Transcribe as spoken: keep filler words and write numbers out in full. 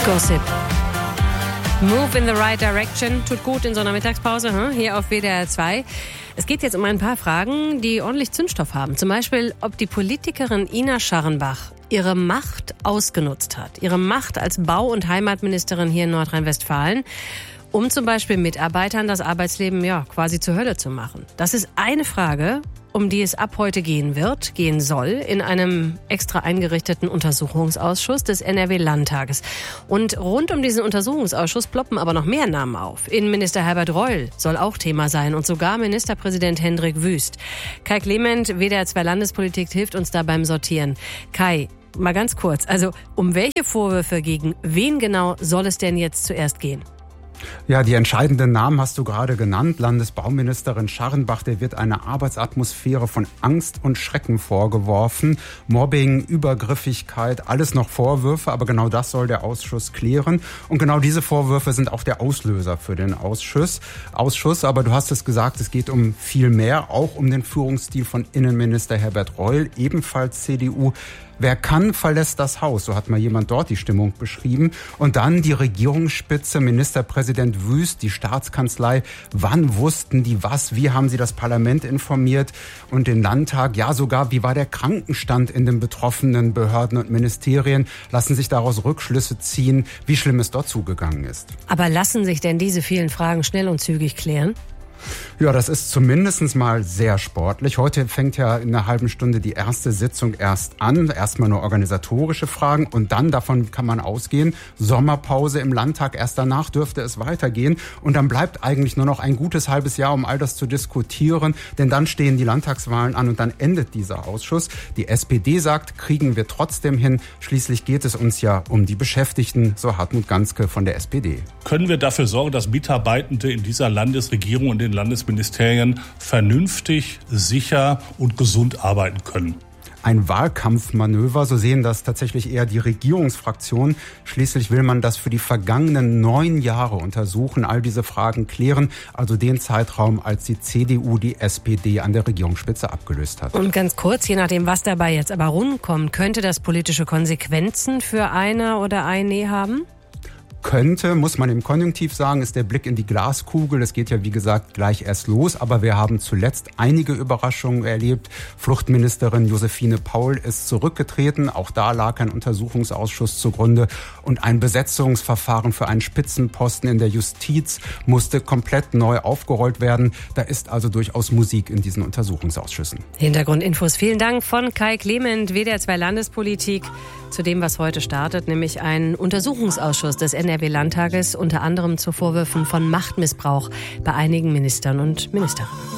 Gossip. Move in the right direction. Tut gut in so einer Mittagspause, hm? Hier auf W D R zwei. Es geht jetzt um ein paar Fragen, die ordentlich Zündstoff haben. Zum Beispiel, ob die Politikerin Ina Scharrenbach ihre Macht ausgenutzt hat. Ihre Macht als Bau- und Heimatministerin hier in Nordrhein-Westfalen, um zum Beispiel Mitarbeitern das Arbeitsleben ja quasi zur Hölle zu machen. Das ist eine Frage, um die es ab heute gehen wird, gehen soll, in einem extra eingerichteten Untersuchungsausschuss des N R W-Landtages. Und rund um diesen Untersuchungsausschuss ploppen aber noch mehr Namen auf. Innenminister Herbert Reul soll auch Thema sein und sogar Ministerpräsident Hendrik Wüst. Kai Clement, W D R zwei Landespolitik, hilft uns da beim Sortieren. Kai, mal ganz kurz, also um welche Vorwürfe gegen wen genau soll es denn jetzt zuerst gehen? Ja, die entscheidenden Namen hast du gerade genannt. Landesbauministerin Scharrenbach, der wird eine Arbeitsatmosphäre von Angst und Schrecken vorgeworfen. Mobbing, Übergriffigkeit, alles noch Vorwürfe, aber genau das soll der Ausschuss klären. Und genau diese Vorwürfe sind auch der Auslöser für den Ausschuss. Ausschuss, aber du hast es gesagt, es geht um viel mehr, auch um den Führungsstil von Innenminister Herbert Reul, ebenfalls C D U. Wer kann, verlässt das Haus, so hat mal jemand dort die Stimmung beschrieben. Und dann die Regierungsspitze, Ministerpräsident Wüst, die Staatskanzlei. Wann wussten die was? Wie haben sie das Parlament informiert und den Landtag? Ja, sogar, wie war der Krankenstand in den betroffenen Behörden und Ministerien? Lassen sich daraus Rückschlüsse ziehen, wie schlimm es dort zugegangen ist. Aber lassen sich denn diese vielen Fragen schnell und zügig klären? Ja, das ist zumindest mal sehr sportlich. Heute fängt ja in einer halben Stunde die erste Sitzung erst an. Erstmal nur organisatorische Fragen und dann, davon kann man ausgehen, Sommerpause im Landtag. Erst danach dürfte es weitergehen. Und dann bleibt eigentlich nur noch ein gutes halbes Jahr, um all das zu diskutieren. Denn dann stehen die Landtagswahlen an und dann endet dieser Ausschuss. Die S P D sagt, kriegen wir trotzdem hin. Schließlich geht es uns ja um die Beschäftigten, so Hartmut Ganske von der S P D. Können wir dafür sorgen, dass Mitarbeitende in dieser Landesregierung und den Landesministerien vernünftig, sicher und gesund arbeiten können? Ein Wahlkampfmanöver, so sehen das tatsächlich eher die Regierungsfraktionen. Schließlich will man das für die vergangenen neun Jahre untersuchen, all diese Fragen klären, also den Zeitraum, als die C D U die S P D an der Regierungsspitze abgelöst hat. Und ganz kurz, je nachdem, was dabei jetzt aber rumkommt, könnte das politische Konsequenzen für eine oder eine haben? Könnte, muss man im Konjunktiv sagen, ist der Blick in die Glaskugel. Es geht ja, wie gesagt, gleich erst los. Aber wir haben zuletzt einige Überraschungen erlebt. Fluchtministerin Josephine Paul ist zurückgetreten. Auch da lag ein Untersuchungsausschuss zugrunde. Und ein Besetzungsverfahren für einen Spitzenposten in der Justiz musste komplett neu aufgerollt werden. Da ist also durchaus Musik in diesen Untersuchungsausschüssen. Hintergrundinfos, vielen Dank von Kai Clement, W D R zwei Landespolitik, zu dem, was heute startet, nämlich ein Untersuchungsausschuss des N R W-Landtages, unter anderem zu Vorwürfen von Machtmissbrauch bei einigen Ministern und Ministerinnen.